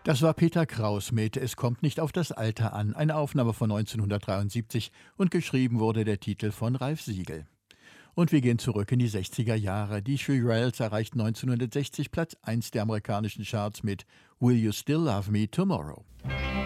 Das war Peter Kraus mit „Es kommt nicht auf das Alter an", eine Aufnahme von 1973, und geschrieben wurde der Titel von Ralf Siegel. Und wir gehen zurück in die 60er Jahre. Die Shirelles erreichten 1960 Platz 1 der amerikanischen Charts mit „Will You Still Love Me Tomorrow".